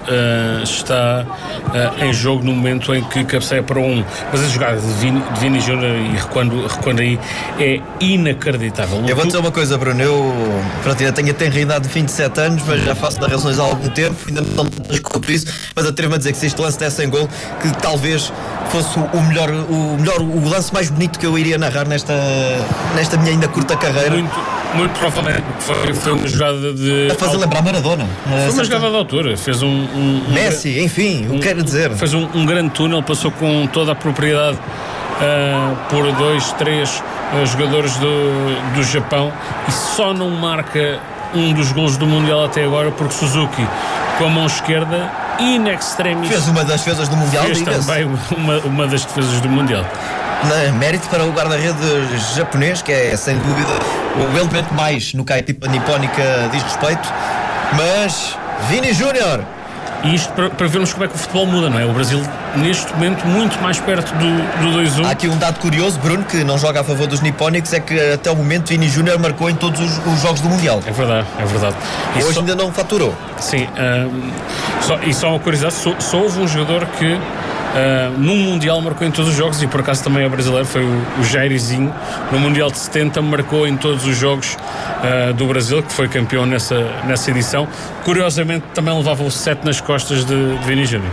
está em jogo no momento em que cabeceia para um. Mas a jogada de Vini Júnior, e recuando aí, é inacreditável. Eu vou dizer uma coisa, Bruno, eu tenho até idade de 27 anos, mas já faço narrações há algum tempo, ainda não estou por isso, mas atrevo-me a dizer que se este lance desse em gol, que talvez fosse o lance mais bonito que eu iria narrar nesta minha ainda curta carreira. Muito provavelmente foi uma jogada de... A fazer lembrar Maradona. Foi uma jogada de altura. Fez Messi, enfim, o que quero dizer. Fez um grande túnel, passou com toda a propriedade por 2, 3 jogadores do Japão, e só não marca um dos golos do Mundial até agora porque Suzuki, com a mão esquerda, in extremis, fez uma das defesas do Mundial. Fez também uma das defesas do Mundial. Mérito para o guarda-redes japonês, que é sem dúvida o elemento mais no que a equipa nipónica diz respeito. Mas Vini Júnior. E isto para vermos como é que o futebol muda, não é? O Brasil, neste momento, muito mais perto do 2-1. Há aqui um dado curioso, Bruno, que não joga a favor dos nipónicos, é que até o momento Vini Júnior marcou em todos os jogos do Mundial. É verdade. E hoje ainda não faturou. Sim. Só uma curiosidade, só houve um jogador que no Mundial marcou em todos os jogos, e por acaso também é brasileiro, foi o Jairzinho. No Mundial de 70 marcou em todos os jogos do Brasil, que foi campeão nessa edição. Curiosamente também levava o 7 nas costas de Vini Júnior.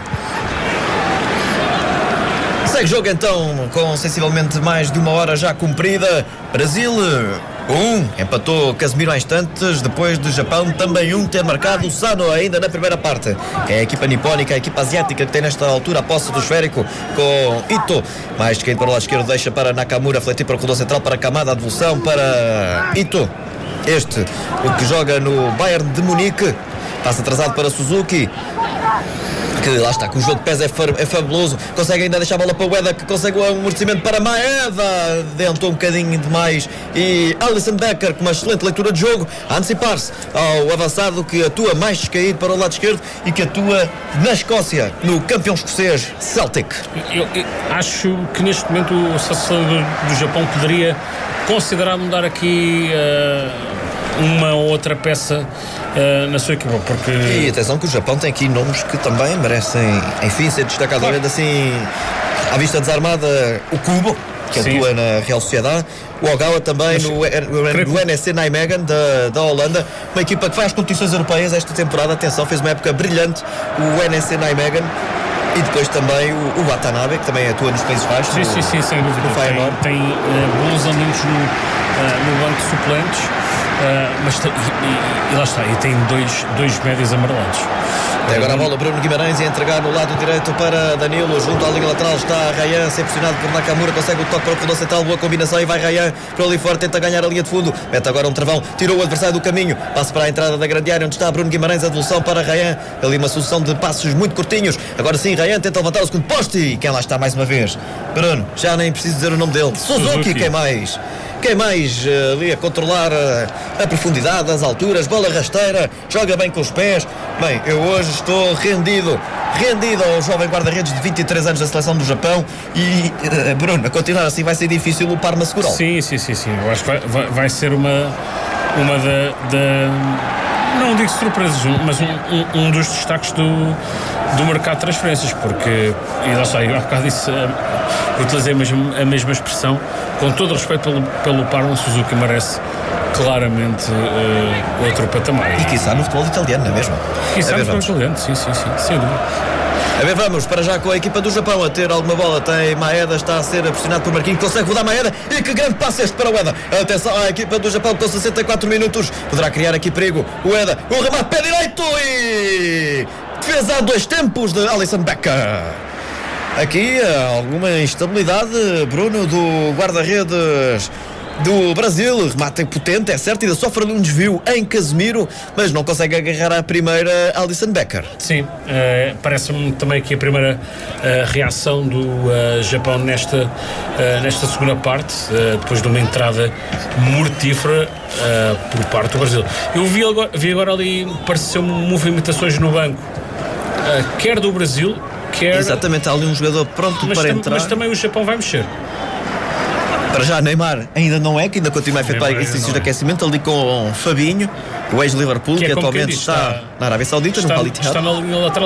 Segue jogo então, com sensivelmente mais de uma hora já cumprida. Brasil 1, empatou Casemiro há instantes, depois do Japão também ter marcado o Sano ainda na primeira parte. É a equipa nipónica, a equipa asiática, que tem nesta altura a posse do esférico, com Ito mais caído para o lado esquerdo, deixa para Nakamura, fletir para o corredor central, para Kamada, a devolução para Ito, o que joga no Bayern de Munique, passa atrasado para Suzuki, que lá está, que o jogo de pés é fabuloso, consegue ainda deixar a bola para o Ueda, que consegue um amortecimento para Maeda, dentou um bocadinho demais, e Alisson Becker com uma excelente leitura de jogo, a antecipar-se ao avançado que atua mais descaído para o lado esquerdo e que atua na Escócia, no campeão escocês Celtic. Eu acho que neste momento o seleção do Japão poderia considerar mudar aqui uma ou outra peça na sua equipa, porque... E atenção que o Japão tem aqui nomes que também merecem, enfim, ser destacados. Claro. Olhando assim, à vista desarmada, o Kubo, que atua na Real Sociedade, o Ogawa também no NEC Nijmegen da Holanda, uma equipa que faz competições europeias esta temporada. Atenção, fez uma época brilhante o NEC Nijmegen. E depois também o Watanabe, que também atua nos Países Baixos. Sim, sem dúvida. Tem bons amigos no banco de suplentes, mas e lá está, e tem dois médios amarelados. Agora a bola, Bruno Guimarães, a entregar no lado direito para Danilo, junto à linha lateral está Ryan, ser pressionado por Nakamura, consegue o toque para o corredor central, boa combinação, e vai Ryan para ali fora, tenta ganhar a linha de fundo, mete agora um travão, tirou o adversário do caminho, passa para a entrada da grande área, onde está Bruno Guimarães, a devolução para Ryan, ali uma sucessão de passos muito curtinhos, agora sim Ryan tenta levantar o segundo poste, e quem lá está mais uma vez? Bruno, já nem preciso dizer o nome dele, Suzuki. Quem mais ali a controlar a profundidade, as alturas, bola rasteira, joga bem com os pés. Bem, eu hoje estou rendido ao jovem guarda-redes de 23 anos da seleção do Japão, e Bruno, a continuar assim vai ser difícil o Parma segurá-lo. Sim, eu acho que vai ser uma não digo surpresas, mas um dos destaques do mercado de transferências, porque, e lá está, eu há bocado disse, utilizei a mesma expressão, com todo o respeito pelo Parma, Suzuki merece claramente outro patamar. E quiçá no futebol italiano, não é mesmo? Quiçá no futebol italiano, sim, sem dúvida. A ver, vamos para já com a equipa do Japão a ter alguma bola. Tem Maeda, está a ser pressionado por Marquinhos, consegue rodar Maeda, e que grande passe este para o Ueda. Atenção à equipa do Japão com 64 minutos, poderá criar aqui perigo. O Ueda, o remate pé direito, e defesa a 2 tempos de Alisson Becker. Aqui alguma instabilidade, Bruno, do guarda-redes do Brasil. Remate potente, é certo, ainda sofre ali um desvio em Casemiro, mas não consegue agarrar a primeira Alisson Becker. Sim, parece-me também que a primeira reação do Japão nesta segunda parte, depois de uma entrada mortífera por parte do Brasil. Eu vi agora ali, pareceu-me movimentações no banco, quer do Brasil, quer... Exatamente, há ali um jogador pronto para entrar. Mas também o Japão vai mexer. Para já Neymar ainda não é, que ainda continua a efetuar exercícios de aquecimento ali com Fabinho, o ex-Liverpool, que atualmente está na Arábia Saudita, no Al Ittihad. Está na linha lateral